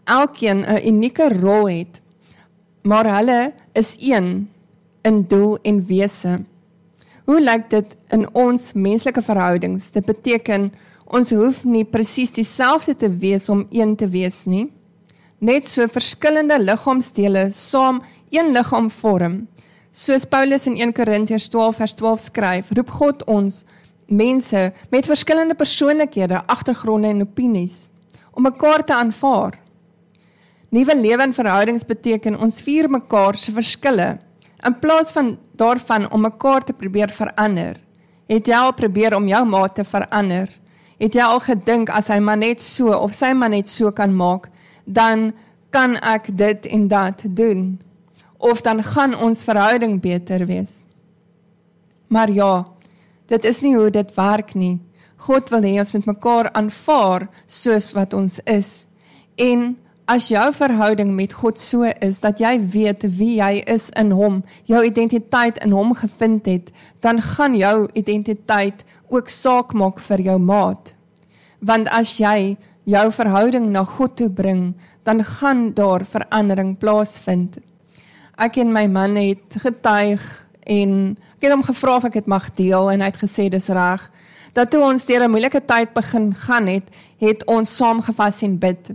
elkeen 'n unieke rol het, maar hulle is een in doel en wese. Hoe lyk dit in ons menslike verhoudings? Dit beteken, ons hoef nie presies dieselfde te wees om een te wees nie. Net so verskillende liggaamsdele saam een liggaam vorm. Soos Paulus in 1 Korintiërs 12 vers 12 skryf, roep God ons, mense met verskillende persoonlikhede, agtergronde en opinies, om mekaar te aanvaar. Nuwe lewe en verhoudings beteken ons vier mekaar se verskille, in plaas van daarvan om mekaar te probeer verander. Het jy al probeer om jou maat te verander? Het jy al gedink, as hy maar net so, of sy maar net so kan maak, dan kan ek dit en dat doen? Of dan gaan ons verhouding beter wees? Maar ja, dit is nie hoe dit werk nie. God wil hê ons met mekaar aanvaar, soos wat ons is. En as jou verhouding met God so is, dat jy weet wie jy is in hom, jou identiteit in hom gevind het, dan gaan jou identiteit ook saak maak vir jou maat. Want as jy jou verhouding na God toe bring, dan gaan daar verandering plaasvind. Ek en my man het getuig, en ek het hom gevra of ek het mag deel, en hy het gesê, dis reg, dat toe ons deur 'n moeilike tyd begin gaan het ons saam gevas en bid.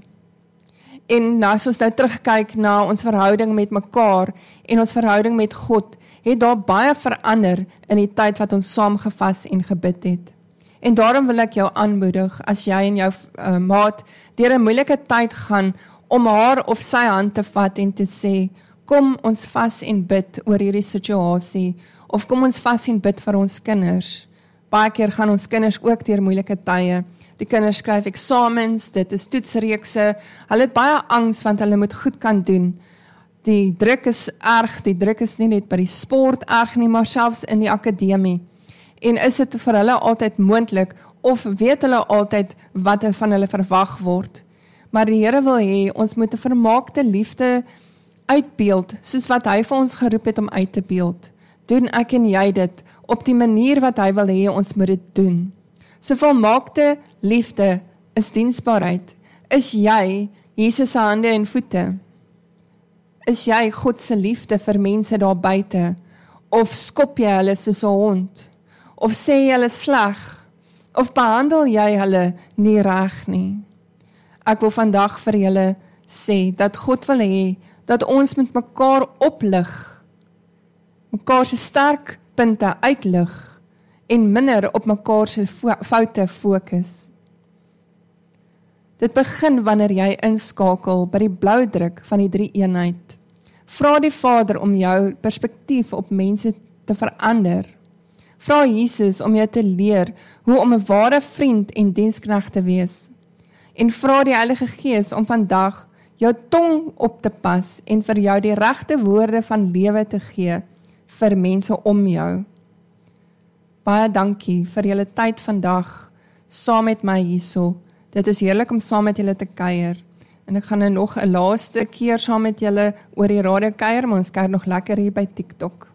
En as ons nou terugkyk na ons verhouding met mekaar en ons verhouding met God, het daar baie verander in die tyd wat ons saam gevas en gebid het. En daarom wil ek jou aanmoedig, as jy en jou maat deur 'n moeilike tyd gaan, om haar of sy hand te vat en te sê, kom ons vas en bid oor hierdie situasie, of kom ons vas en bid vir ons kinders. Baie keer gaan ons kinders ook deur moeilike tye. Die kinders skryf eksamens, dit is toetsreekse, hulle het baie angs want hulle moet goed kan doen. Die druk is erg, die druk is nie net by die sport erg nie, maar selfs in die akademie. En is dit vir hulle altyd moontlik, of weet hulle altyd wat van hulle verwag word? Maar die Here wil hê, ons moet 'n vermaakte liefde uitbeeld, soos wat hy vir ons geroep het om uit te beeld. Doen ek en jy dit, op die manier wat hy wil hê, ons moet dit doen. So volmaakte liefde is diensbaarheid. Is jy Jesus se hande en voete? Is jy God se liefde vir mense daar buite? Of skop jy hulle soos 'n hond? Of sê jy hulle sleg? Of behandel jy hulle nie reg nie? Ek wil vandag vir julle sê, dat God wil hê, dat ons met mekaar oplig, mekaar se sterk punte uitlig, en minder op mekaar se foute fokus. Dit begin wanneer jy inskakel by die bloudruk van die drie-eenheid. Vra die Vader om jou perspektief op mense te verander. Vra Jesus om jou te leer hoe om 'n ware vriend en diensknegt te wees. En vra die Heilige Gees om vandag jou tong op te pas en vir jou die regte woorde van lewe te gee vir mense om jou. Baie dankie vir julle tyd vandag saam met my hierso. Dit is heerlik om saam met julle te kuier. En ek gaan nou nog 'n laaste keer saam met julle oor die radio kuier, maar ons kuier nog lekker hier by TikTok.